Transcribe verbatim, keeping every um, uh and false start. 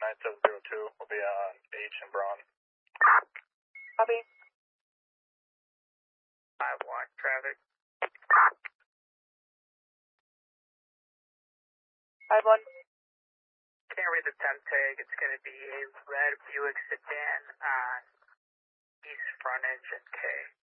nine seven zero two will be on H and Braun. Copy. five one, traffic. five one. Can't read the temp tag. It's going to be a red Buick sedan on east frontage at K.